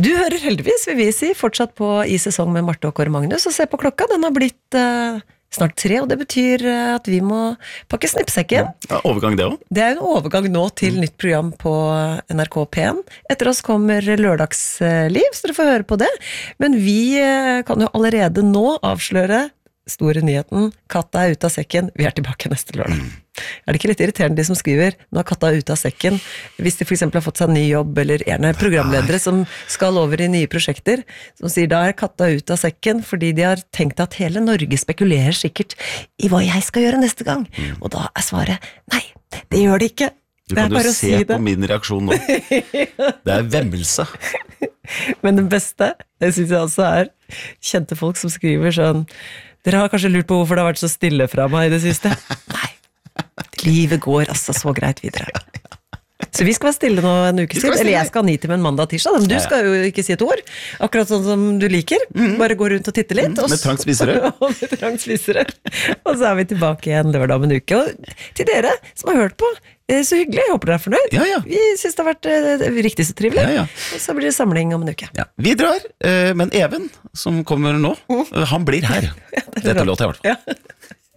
Du hører heldigvis, vil vi si, fortsatt på I sesong med Marte og Kåre Magnus, og se på klokka, den har blitt snart 3, og det betyr at vi må pakke snippsekken. Ja, overgang det også. Det en overgang nå til nytt program på NRK P1. Etter oss kommer Lørdagsliv, så dere får høre på det. Men vi kan jo allerede nå avsløre store nyheten, katta ut av sekken, vi tilbake neste lørdag. Det ikke litt irriterende de som skriver, nå har katta ut av sekken, hvis de for eksempel har fått seg en ny jobb, eller programledere som skal over I nye prosjekter, som sier da katta ut av sekken, fordi de har tenkt at hele Norge spekulerer sikkert I hva jeg skal gjøre neste gang. Og da svaret, nei, det gjør det ikke. Du kan jo se på min reaksjon nå. Det vemmelse. Men det beste, det synes jeg også kjente folk som skriver sånn, dere har kanskje lurt på hvorfor det har vært så stille fra meg I det siste? Nei, livet går altså så greit videre. Så vi skal være stille nå en uke siden, eller jeg skal ha 9 til med en mandag tirsdag, men du skal jo ikke si et ord, akkurat sånn som du liker, bare gå rundt og titte litt. Med trangsvisere. Med trangsvisere. Og så vi tilbake igjen lørdag om en uke, og til dere som har hørt på, så hyggelig, jeg håper dere fornøyd. Ja. Vi synes det har vært riktig så trivelig, og så blir det samling om en uke. Ja. Vi drar, men Even, som kommer nå, han blir her. Dette låter I hvert fall. Ja.